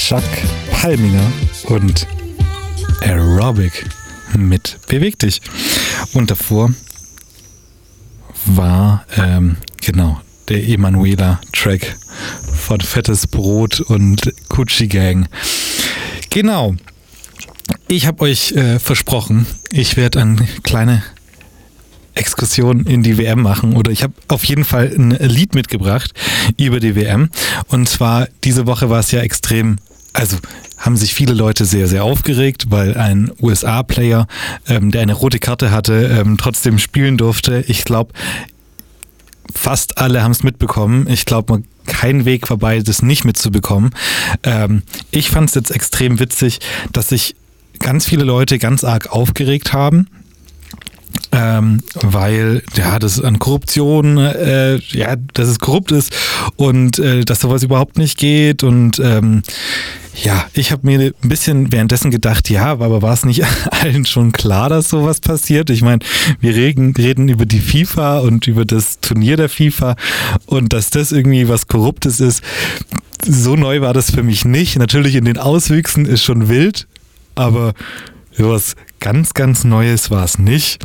Chuck Palminger und Aerobic mit Beweg dich. Und davor war der Emanuela-Track von Fettes Brot und Gucci Gang. Genau. Ich habe euch versprochen, ich werde eine kleine Exkursion in die WM machen, oder ich habe auf jeden Fall ein Lied mitgebracht über die WM. Und zwar diese Woche war es ja extrem, also haben sich viele Leute sehr, sehr aufgeregt, weil ein USA-Player, der eine rote Karte hatte, trotzdem spielen durfte. Ich glaube, fast alle haben es mitbekommen. Ich glaube, kein Weg vorbei, das nicht mitzubekommen. Ich fand es jetzt extrem witzig, dass sich ganz viele Leute ganz arg aufgeregt haben. Weil das an Korruption, dass es korrupt ist und dass sowas überhaupt nicht geht. Und ich habe mir ein bisschen währenddessen gedacht, ja, aber war es nicht allen schon klar, dass sowas passiert? Ich meine, wir reden über die FIFA und über das Turnier der FIFA und dass das irgendwie was Korruptes ist. So neu war das für mich nicht. Natürlich in den Auswüchsen ist schon wild, aber sowas ganz, ganz Neues war es nicht.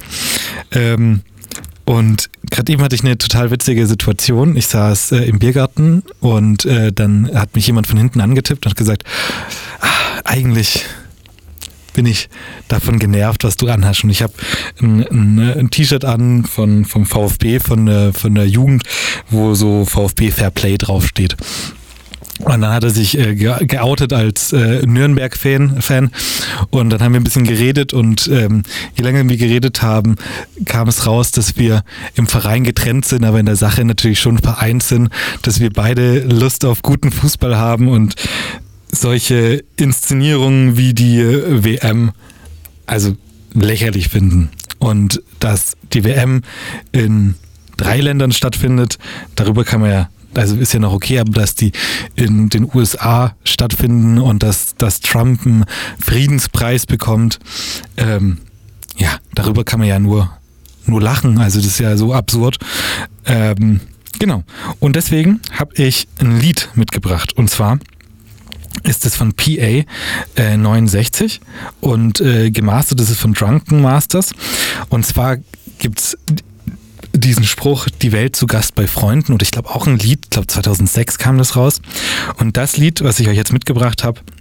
Und gerade eben hatte ich eine total witzige Situation. Ich saß im Biergarten und dann hat mich jemand von hinten angetippt und hat gesagt, eigentlich bin ich davon genervt, was du anhast. Und ich habe ein T-Shirt an vom VfB, von der Jugend, wo so VfB Fair Play draufsteht. Und dann hat er sich geoutet als Nürnberg-Fan und dann haben wir ein bisschen geredet und je länger wir geredet haben, kam es raus, dass wir im Verein getrennt sind, aber in der Sache natürlich schon vereint sind, dass wir beide Lust auf guten Fußball haben und solche Inszenierungen wie die WM also lächerlich finden. Und dass die WM in 3 Ländern stattfindet, darüber kann man ja, also ist ja noch okay, aber dass die in den USA stattfinden und dass Trump einen Friedenspreis bekommt, darüber kann man ja nur lachen. Also das ist ja so absurd. Genau. Und deswegen habe ich ein Lied mitgebracht. Und zwar ist es von PA 69 und gemastert ist es von Drunken Masters. Und zwar gibt's diesen Spruch, die Welt zu Gast bei Freunden, und ich glaube auch ein Lied, ich glaube 2006 kam das raus. Und das Lied, was ich euch jetzt mitgebracht habe,